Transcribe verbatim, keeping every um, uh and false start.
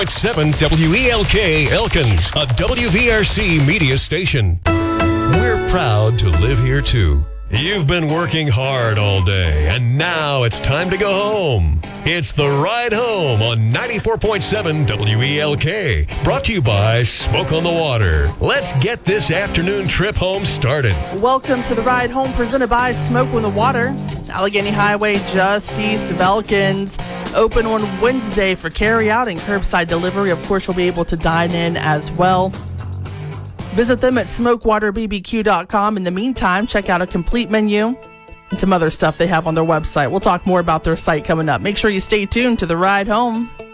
seven W E L K Elkins, a W V R C media station. We're proud to live here too. You've been working hard all day, and now it's time to go home. It's The Ride Home on ninety-four point seven W E L K, brought to you by Smoke on the Water. Let's get this afternoon trip home started. Welcome to The Ride Home, presented by Smoke on the Water. Allegheny Highway, just east of Elkins. Open on Wednesday for carry-out and curbside delivery. Of course, you'll be able to dine in as well. Visit them at smoke water b b q dot com. In the meantime, check out a complete menu and some other stuff they have on their website. We'll talk more about their site coming up. Make sure you stay tuned to The Ride Home.